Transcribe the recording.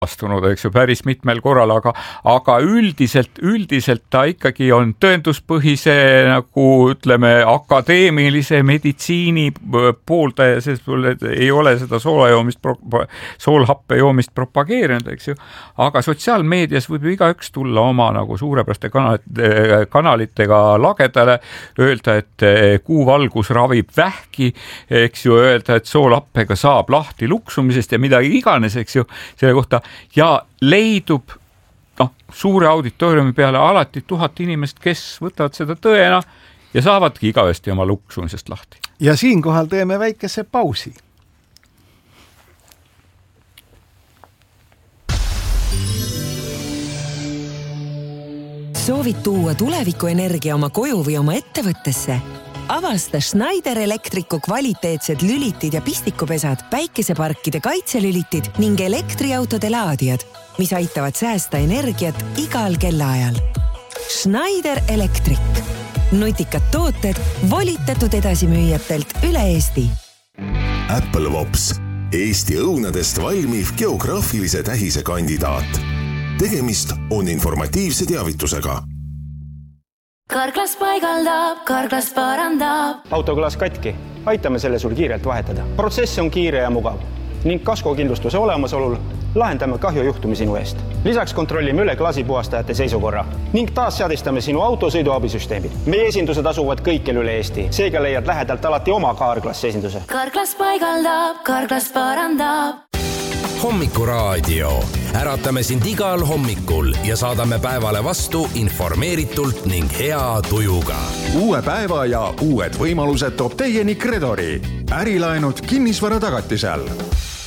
astunud, eks ju, päris mitmel korral, aga üldiselt ta ikkagi on tõenduspõhise nagu ütleme akadeemilise meditsiini pooldaja, sest ei ole seda soolhappe joomist propageerinud, eks ju, aga sotsiaalmeedias võib ju igaüks tulla oma nagu suurepäraste kanalitega lagedale, öelda, et kuuvalgus ravib vähki, eks ju, öelda, et soolhappega saab lahti luksumisest ja midagi iganes, eks ju, selle kohta ja leidub suure auditooriumi peale alati 1000 inimest, kes võtavad seda tõena ja saavadki igavesti oma luksumisest lahti. Ja siinkohal teeme väikese pausi. Soovid tuua tulevikuenergia oma koju või oma ettevõttesse? Avasta Schneider Electricu kvaliteetsed lülitid ja pistikupesad, päikeseparkide kaitselülitid ning elektriautode laadijad, mis aitavad säästa energiat igal kellaajal. Schneider Electric. Nutikad tooted volitatud edasimüüjatelt üle Eesti. Applewops. Eesti õunadest valmiv geograafilise tähise kandidaat. Tegemist on informatiivse teavitusega. Karklas paigaldab, Karklas parandab. Autoklaas katki. Aitame selle sul kiirelt vahetada. Protsess on kiire ja mugav ning kaskokindlustuse olemasolul lahendame kahjujuhtumi sinu eest. Lisaks kontrollime üle klaasipuhastajate seisukorra ning taas seadistame sinu auto sõiduabisüsteemid. Meie esindused asuvad kõikjal üle Eesti. Seega leiad lähedalt alati oma Karklas esinduse. Karklas paigaldab, Karklas parandab. Hommikuraadio. Äratame sind igal hommikul ja saadame päevale vastu informeeritult ning hea tujuga. Uue päeva ja uued võimalused toob teieni Credori. Ärilaenud kinnisvara tagatisel.